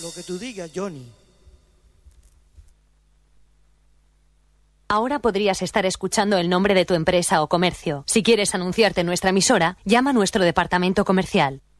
Lo que tú digas, Johnny. Ahora podrías estar escuchando el nombre de tu empresa o comercio. Si quieres anunciarte en nuestra emisora, llama a nuestro departamento comercial.